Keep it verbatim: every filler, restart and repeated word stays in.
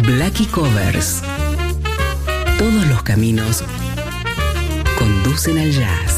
Blackie Covers. Todos los caminos conducen al jazz.